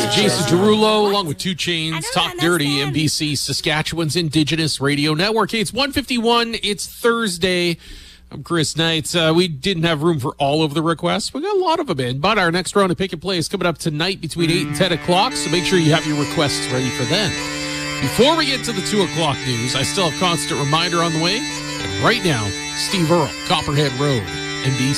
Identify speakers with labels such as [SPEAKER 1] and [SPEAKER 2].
[SPEAKER 1] Jason Derulo, along with 2 Chainz, Talk Dirty, NBC, Saskatchewan's Indigenous Radio Network. Hey, it's 1:51. It's Thursday. I'm Chris Knight. We didn't have room for all of the requests. We got a lot of them in, but our next round of Pick and Play is coming up tonight between 8 and 10 o'clock, so make sure you have your requests ready for then. Before we get to the 2 o'clock news, I still have Constant Reminder on the way. And right now, Steve Earle, Copperhead Road, NBC.